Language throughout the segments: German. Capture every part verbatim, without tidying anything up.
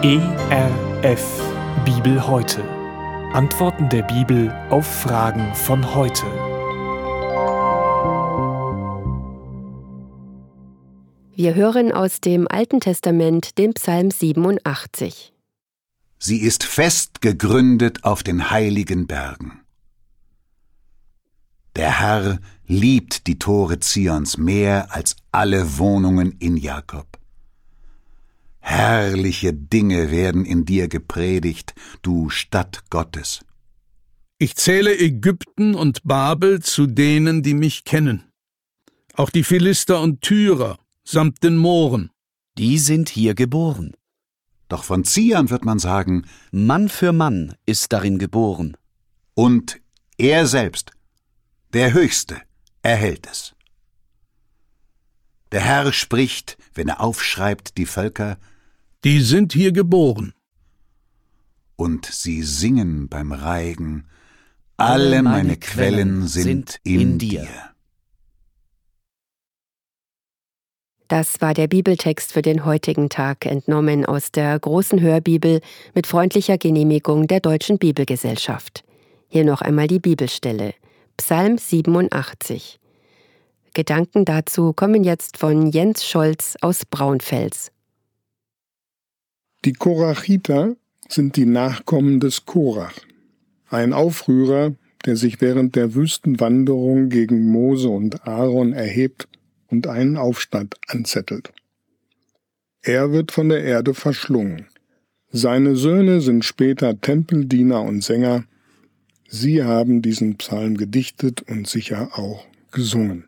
E R F Bibel heute. Antworten der Bibel auf Fragen von heute. Wir hören aus dem Alten Testament den Psalm siebenundachtzig. Sie ist fest gegründet auf den heiligen Bergen. Der Herr liebt die Tore Zions mehr als alle Wohnungen in Jakob. Herrliche Dinge werden in dir gepredigt, du Stadt Gottes. Ich zähle Ägypten und Babel zu denen, die mich kennen. Auch die Philister und Tyrer samt den Mohren. Die sind hier geboren. Doch von Zion wird man sagen, Mann für Mann ist darin geboren. und er selbst, der Höchste, erhält es. Der Herr spricht, wenn er aufschreibt die Völker, Die sind hier geboren. und sie singen beim Reigen, alle meine Quellen sind in dir. Das war der Bibeltext für den heutigen Tag, entnommen aus der großen Hörbibel mit freundlicher Genehmigung der Deutschen Bibelgesellschaft. Hier noch einmal die Bibelstelle. Psalm siebenundachtzig. Gedanken dazu kommen jetzt von Jens Scholz aus Braunfels. Die Korachiter sind die Nachkommen des Korach, ein Aufrührer, der sich während der Wüstenwanderung gegen Mose und Aaron erhebt und einen Aufstand anzettelt. Er wird von der Erde verschlungen. Seine Söhne sind später Tempeldiener und Sänger. Sie haben diesen Psalm gedichtet und sicher auch gesungen.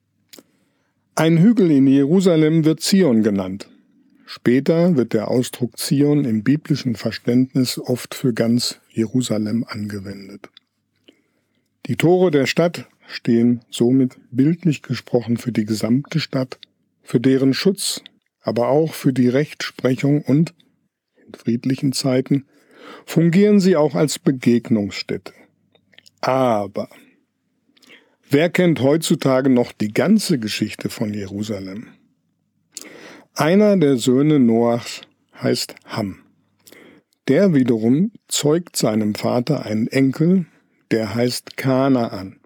Ein Hügel in Jerusalem wird Zion genannt. Später wird der Ausdruck Zion im biblischen Verständnis oft für ganz Jerusalem angewendet. Die Tore der Stadt stehen somit bildlich gesprochen für die gesamte Stadt, für deren Schutz, aber auch für die Rechtsprechung und, in friedlichen Zeiten, fungieren sie auch als Begegnungsstätte. Aber wer kennt heutzutage noch die ganze Geschichte von Jerusalem? Einer der Söhne Noachs heißt Ham. Der wiederum zeugt seinem Vater einen Enkel, der heißt Kanaan.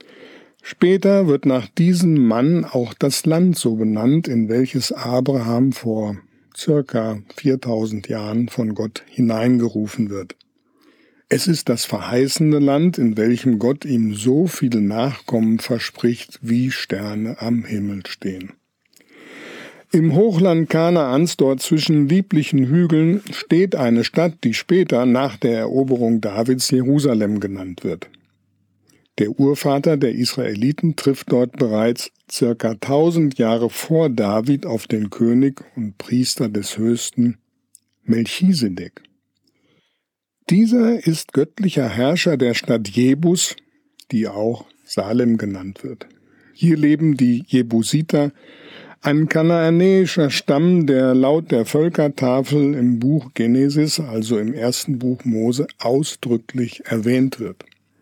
Später wird nach diesem Mann auch das Land so benannt, in welches Abraham vor circa viertausend Jahren von Gott hineingerufen wird. Es ist das verheißene Land, in welchem Gott ihm so viele Nachkommen verspricht, wie Sterne am Himmel stehen. Im Hochland Kanaans, dort zwischen lieblichen Hügeln, steht eine Stadt, die später nach der Eroberung Davids Jerusalem genannt wird. Der Urvater der Israeliten trifft dort bereits circa tausend Jahre vor David auf den König und Priester des Höchsten, Melchisedek. Dieser ist göttlicher Herrscher der Stadt Jebus, die auch Salem genannt wird. Hier leben die Jebusiter, ein kanaanäischer Stamm, der laut der Völkertafel im Buch Genesis, also im ersten Buch Mose, ausdrücklich erwähnt wird.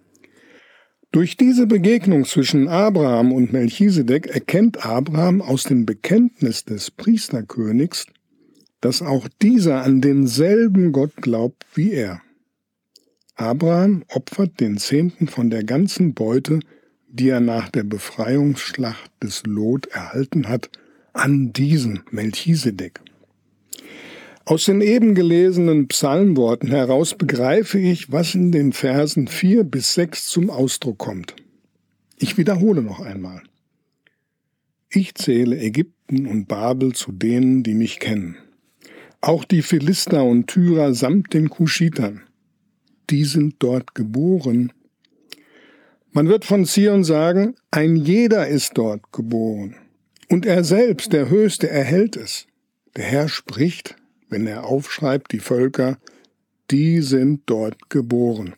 Durch diese Begegnung zwischen Abraham und Melchisedek erkennt Abraham aus dem Bekenntnis des Priesterkönigs, dass auch dieser an denselben Gott glaubt wie er. Abraham opfert den Zehnten von der ganzen Beute, die er nach der Befreiungsschlacht des Lot erhalten hat, an diesen Melchisedek. Aus den eben gelesenen Psalmworten heraus begreife ich, was in den Versen vier bis sechs zum Ausdruck kommt. Ich wiederhole noch einmal. Ich zähle Ägypten und Babel zu denen, die mich kennen. Auch die Philister und Tyrer samt den Kuschitern. Die sind dort geboren. Man wird von Zion sagen, ein jeder ist dort geboren. Und er selbst, der Höchste, erhält es. Der Herr spricht, wenn er aufschreibt, die Völker, die sind dort geboren.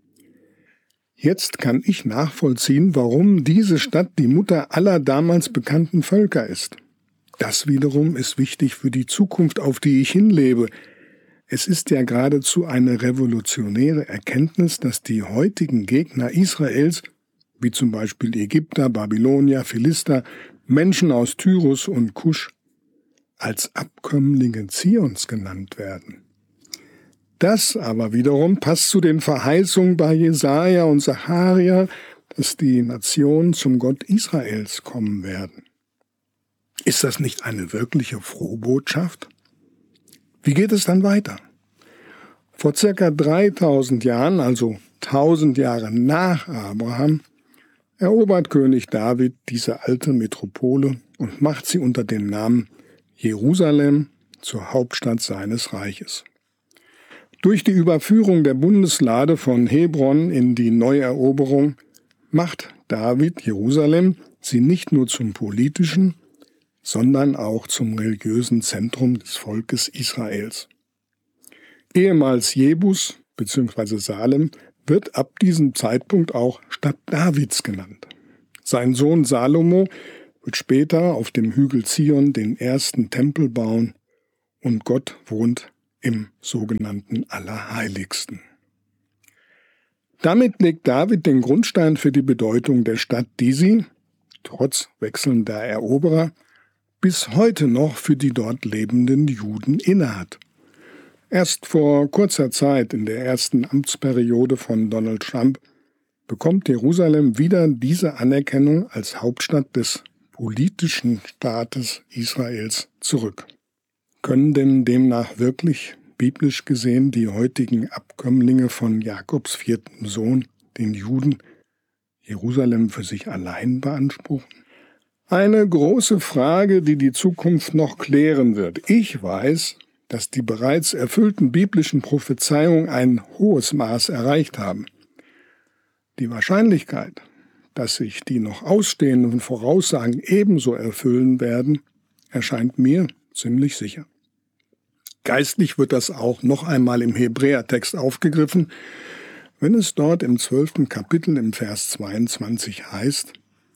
Jetzt kann ich nachvollziehen, warum diese Stadt die Mutter aller damals bekannten Völker ist. Das wiederum ist wichtig für die Zukunft, auf die ich hinlebe. Es ist ja geradezu eine revolutionäre Erkenntnis, dass die heutigen Gegner Israels, wie zum Beispiel Ägypter, Babylonier, Philister, Menschen aus Tyrus und Kusch, als Abkömmlinge Zions genannt werden. Das aber wiederum passt zu den Verheißungen bei Jesaja und Sacharja, dass die Nationen zum Gott Israels kommen werden. Ist das nicht eine wirkliche Frohbotschaft? Wie geht es dann weiter? Vor circa dreitausend Jahren, also tausend Jahre nach Abraham, erobert König David diese alte Metropole und macht sie unter dem Namen Jerusalem zur Hauptstadt seines Reiches. Durch die Überführung der Bundeslade von Hebron in die Neueroberung macht David Jerusalem sie nicht nur zum politischen, sondern auch zum religiösen Zentrum des Volkes Israels. Ehemals Jebus bzw. Salem wird ab diesem Zeitpunkt auch Stadt Davids genannt. Sein Sohn Salomo wird später auf dem Hügel Zion den ersten Tempel bauen und Gott wohnt im sogenannten Allerheiligsten. Damit legt David den Grundstein für die Bedeutung der Stadt, die sie, trotz wechselnder Eroberer, bis heute noch für die dort lebenden Juden innehat. Erst vor kurzer Zeit, in der ersten Amtsperiode von Donald Trump, bekommt Jerusalem wieder diese Anerkennung als Hauptstadt des politischen Staates Israels zurück. Können denn demnach wirklich, biblisch gesehen, die heutigen Abkömmlinge von Jakobs viertem Sohn, den Juden, Jerusalem für sich allein beanspruchen? Eine große Frage, die die Zukunft noch klären wird. Ich weiß, dass die bereits erfüllten biblischen Prophezeiungen ein hohes Maß erreicht haben. Die Wahrscheinlichkeit, dass sich die noch ausstehenden Voraussagen ebenso erfüllen werden, erscheint mir ziemlich sicher. Geistlich wird das auch noch einmal im Hebräertext aufgegriffen, wenn es dort im zwölften Kapitel im Vers zweiundzwanzig heißt: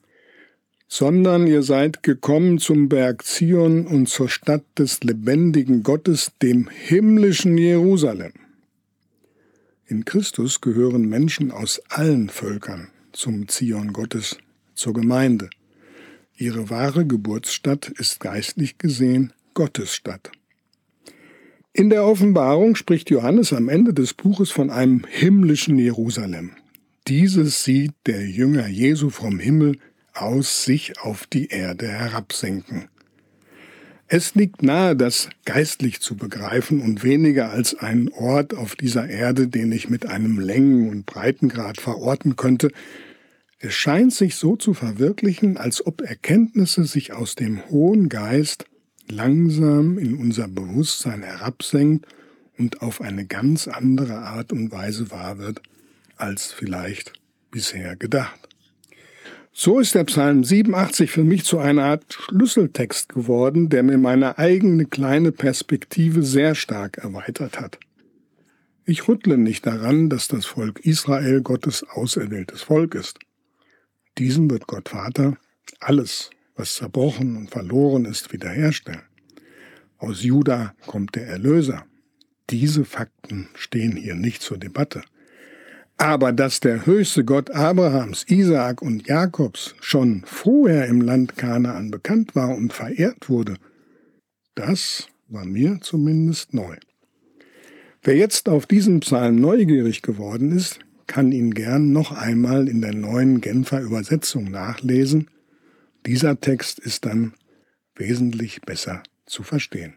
Sondern ihr seid gekommen zum Berg Zion und zur Stadt des lebendigen Gottes, dem himmlischen Jerusalem. In Christus gehören Menschen aus allen Völkern zum Zion Gottes, zur Gemeinde. Ihre wahre Geburtsstadt ist geistlich gesehen Gottes Stadt. In der Offenbarung spricht Johannes am Ende des Buches von einem himmlischen Jerusalem. Dieses sieht der Jünger Jesu vom Himmel aus sich auf die Erde herabsenken. Es liegt nahe, das geistlich zu begreifen und weniger als einen Ort auf dieser Erde, den ich mit einem Längen- und Breitengrad verorten könnte. Es scheint sich so zu verwirklichen, als ob Erkenntnisse sich aus dem hohen Geist langsam in unser Bewusstsein herabsenkt und auf eine ganz andere Art und Weise wahr wird, als vielleicht bisher gedacht. So ist der Psalm siebenundachtzig für mich zu einer Art Schlüsseltext geworden, der mir meine eigene kleine Perspektive sehr stark erweitert hat. Ich rüttle nicht daran, dass das Volk Israel Gottes auserwähltes Volk ist. Diesem wird Gott Vater alles, was zerbrochen und verloren ist, wiederherstellen. Aus Juda kommt der Erlöser. Diese Fakten stehen hier nicht zur Debatte. Aber dass der höchste Gott Abrahams, Isaak und Jakobs schon vorher im Land Kanaan bekannt war und verehrt wurde, das war mir zumindest neu. Wer jetzt auf diesen Psalm neugierig geworden ist, kann ihn gern noch einmal in der neuen Genfer Übersetzung nachlesen. Dieser Text ist dann wesentlich besser zu verstehen.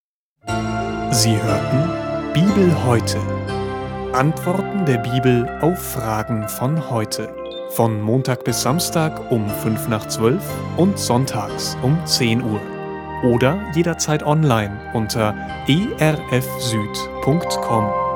Sie hörten Bibel heute. Antworten der Bibel auf Fragen von heute. Von Montag bis Samstag um fünf nach zwölf und sonntags um zehn Uhr. Oder jederzeit online unter e r f süd punkt com.